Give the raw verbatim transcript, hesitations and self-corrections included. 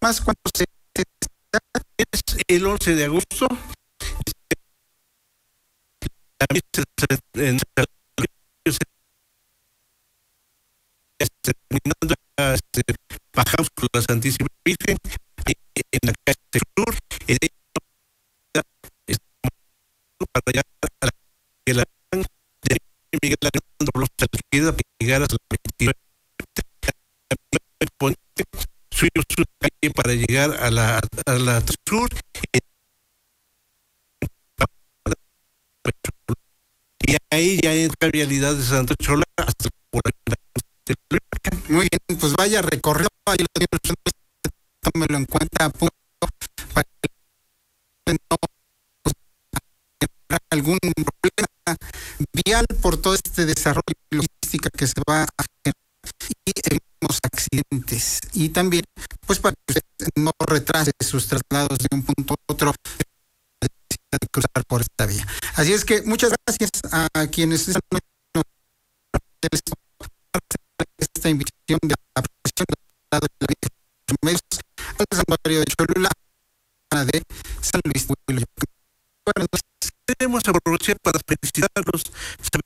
más, ¿cuándo se es el once de agosto? Terminando, este, bajamos con la Santísima Virgen en la calle Sur, en para llegar a la que la de Miguel Ángel queda para llegar a la veintinueve, subimos una calle para llegar a la a la Sur, y ahí ya entra vialidad de Santa Chola hasta por ahí. Muy bien, pues vaya recorrido, ahí lo tiene, tómelo en cuenta, punto, para que no pues, algún problema vial por todo este desarrollo y logística que se va a generar y evitemos accidentes. Y también, pues para que usted no retrase sus traslados de un punto a otro, de cruzar por esta vía. Así es que muchas gracias a quienes están esta invitación de la presión de los medios al santuario de Cholula de San Luis. Bueno, queremos aprovechar para felicitarlos.